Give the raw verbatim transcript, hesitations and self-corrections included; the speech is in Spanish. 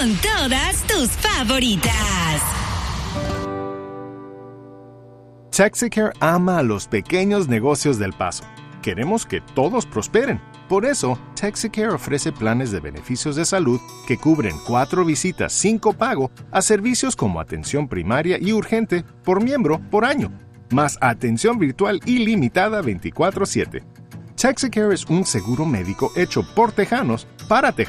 con todas tus favoritas. Texicare ama a los pequeños negocios del Paso. Queremos que todos prosperen. Por eso, Texicare ofrece planes de beneficios de salud que cubren cuatro visitas sin copago a servicios como atención primaria y urgente por miembro por año, más atención virtual ilimitada veinticuatro siete. Texicare es un seguro médico hecho por tejanos para tejanos.